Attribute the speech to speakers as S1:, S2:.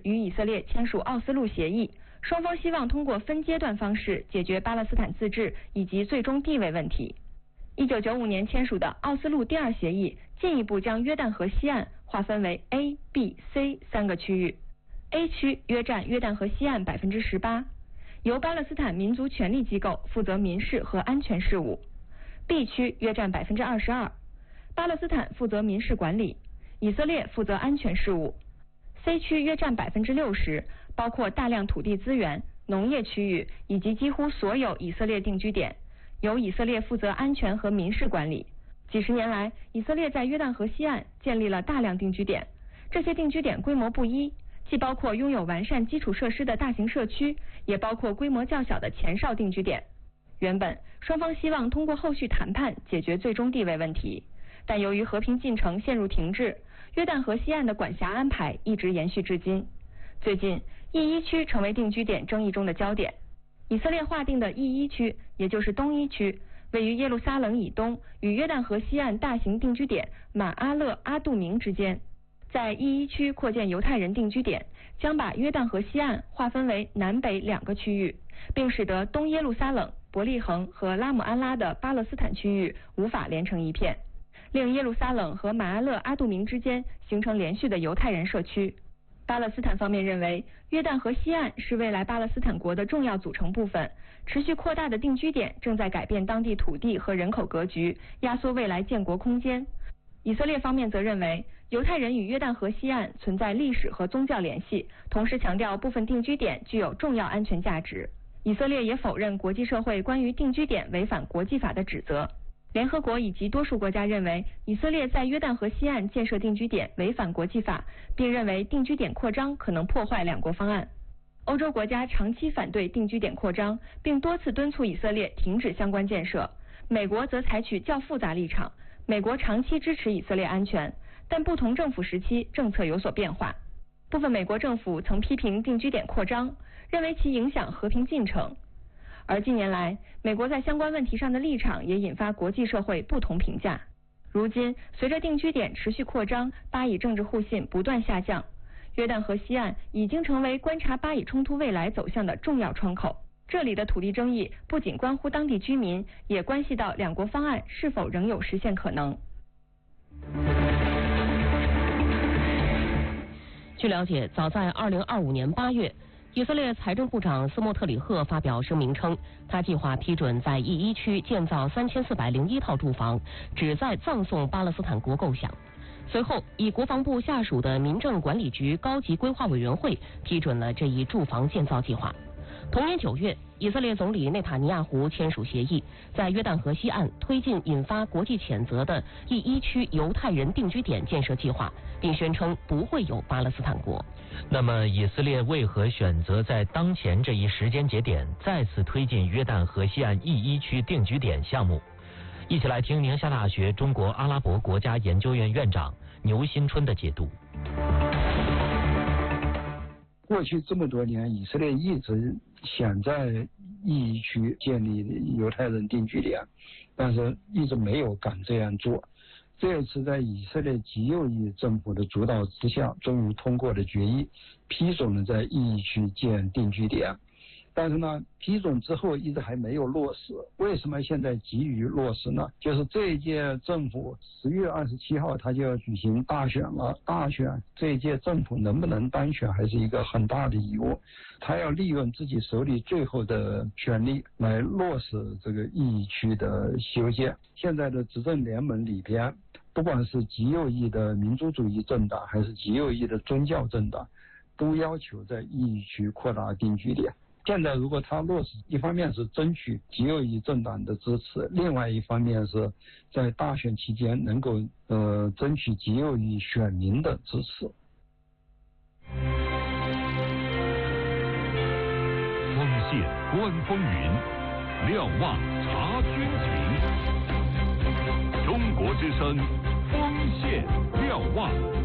S1: 与以色列签署奥斯陆协议，双方希望通过分阶段方式解决巴勒斯坦自治以及最终地位问题。1995年签署的奥斯陆第2协议进一步将约旦河西岸划分为 A、B、C 3个区域。A 区约占约旦河西岸18%，由巴勒斯坦民族权力机构负责民事和安全事务。B 区约占22%，巴勒斯坦负责民事管理，以色列负责安全事务。C 区约占60%，包括大量土地资源、农业区域以及几乎所有以色列定居点，由以色列负责安全和民事管理。几十年来，以色列在约旦河西岸建立了大量定居点，这些定居点规模不一，既包括拥有完善基础设施的大型社区，也包括规模较小的前哨定居点。原本双方希望通过后续谈判解决最终地位问题，但由于和平进程陷入停滞，约旦河西岸的管辖安排一直延续至今。最近E1区成为定居点争议中的焦点。以色列划定的E1区，也就是东1区，位于耶路撒冷以东与约旦河西岸大型定居点马阿勒阿杜明之间。在E1区扩建犹太人定居点，将把约旦河西岸划分为南北2个区域，并使得东耶路撒冷、伯利恒和拉姆安拉的巴勒斯坦区域无法连成一片，令耶路撒冷和马阿勒阿杜明之间形成连续的犹太人社区。巴勒斯坦方面认为，约旦河西岸是未来巴勒斯坦国的重要组成部分，持续扩大的定居点正在改变当地土地和人口格局，压缩未来建国空间。以色列方面则认为，犹太人与约旦河西岸存在历史和宗教联系，同时强调部分定居点具有重要安全价值。以色列也否认国际社会关于定居点违反国际法的指责。联合国以及多数国家认为，以色列在约旦河西岸建设定居点违反国际法，并认为定居点扩张可能破坏2国方案。欧洲国家长期反对定居点扩张，并多次敦促以色列停止相关建设。美国则采取较复杂立场，美国长期支持以色列安全，但不同政府时期政策有所变化。部分美国政府曾批评定居点扩张，认为其影响和平进程。而近年来，美国在相关问题上的立场也引发国际社会不同评价。如今，随着定居点持续扩张，巴以政治互信不断下降，约旦河西岸已经成为观察巴以冲突未来走向的重要窗口。这里的土地争议不仅关乎当地居民，也关系到2国方案是否仍有实现可能。
S2: 据了解，早在2025年8月，以色列财政部长斯莫特里赫发表声明称，他计划批准在E1区建造3401套住房，旨在葬送巴勒斯坦国构想。随后，以国防部下属的民政管理局高级规划委员会批准了这一住房建造计划。同年9月，以色列总理内塔尼亚胡签署协议，在约旦河西岸推进引发国际谴责的E1区犹太人定居点建设计划，并宣称不会有巴勒斯坦国。
S3: 那么，以色列为何选择在当前这一时间节点再次推进约旦河西岸E1区定居点项目？一起来听宁夏大学中国阿拉伯国家研究院院长牛新春的解读。
S4: 过去这么多年，以色列一直想在E1区建立犹太人定居点，但是一直没有敢这样做。这次在以色列极右翼政府的主导之下，终于通过了决议，批准了在E1区建定居点。但是呢，批准之后一直还没有落实。为什么现在急于落实呢？就是这一届政府10月27号他就要举行大选了，大选这一届政府能不能当选还是一个很大的疑问。他要利用自己手里最后的权力来落实这个E1区的修建。现在的执政联盟里边，不管是极右翼的民族主义政党还是极右翼的宗教政党，都要求在E1区扩大定居点。现在如果他落实，一方面是争取极右翼政党的支持，另外一方面是在大选期间能够争取极右翼选民的支持。
S5: 锋线观风云，瞭望察军情。中国之声，锋线瞭望。